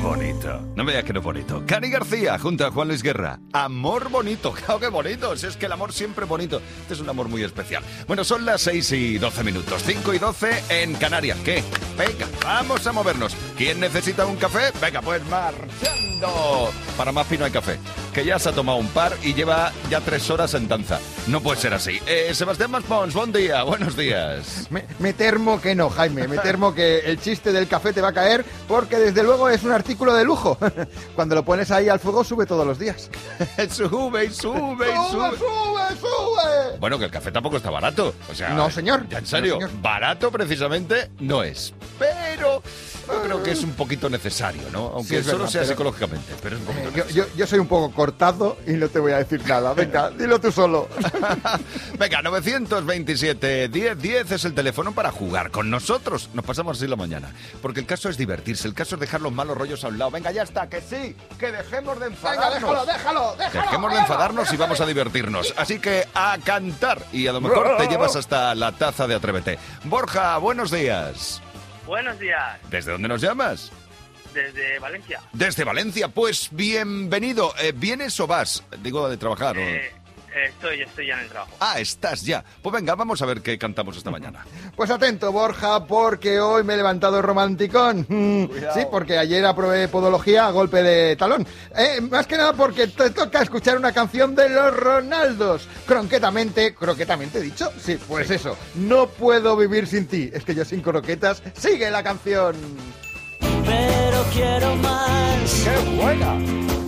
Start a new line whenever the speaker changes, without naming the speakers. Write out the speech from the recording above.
bonito. No me digas que no es bonito. Cani García, junto a Juan Luis Guerra. Amor bonito. Claro que bonito. Si es que el amor siempre es bonito. Este es un amor muy especial. Bueno, son las 6:12. 5:12 en Canarias. ¿Qué? Venga, vamos a movernos. ¿Quién necesita un café? Venga, pues marchando. Para más pino hay café. Que ya se ha tomado un par y lleva ya 3 horas en danza. No puede ser así. Sebastián Maspons, buen día. Buenos días.
Me temo que no, Jaime. Me temo que el chiste del café te va a caer porque desde luego es un artículo de lujo. Cuando lo pones ahí al fuego sube todos los días.
Sube y sube y sube.
¡Sube!
Bueno, que el café tampoco está barato. O sea,
no, señor.
Ya en serio,
no, señor.
Barato precisamente no es. Pero yo creo que es un poquito necesario, ¿no? Aunque
sí,
solo
verdad,
sea
pero
psicológicamente. Pero es un poquito necesario.
Yo soy un poco cortado y no te voy a decir nada. Venga, dilo tú solo.
Venga, 927 1010 es el teléfono para jugar con nosotros. Nos pasamos así la mañana. Porque el caso es divertirse, el caso es dejar los malos rollos a un lado. Venga, ya está, que sí, que dejemos de enfadarnos.
Venga, déjalo.
Dejemos de enfadarnos y vamos a divertirnos. Así que a cantar. Y a lo mejor te llevas hasta la taza de Atrévete. Borja, buenos días.
Buenos días,
¿Desde dónde nos llamas?
desde Valencia.
Desde Valencia, pues bienvenido. ¿Vienes o vas? Digo, de trabajar.
Estoy ya en el trabajo.
Ah, estás ya. Pues venga, vamos a ver qué cantamos esta mañana.
Pues atento, Borja, porque hoy me he levantado romanticón. Sí, porque ayer aprobé podología a golpe de talón. Más que nada porque te toca escuchar una canción de los Ronaldos. Croquetamente he dicho. Sí, pues sí. Eso. No puedo vivir sin ti. Es que yo sin croquetas. Sigue la canción.
Pero quiero más.
¡Qué buena!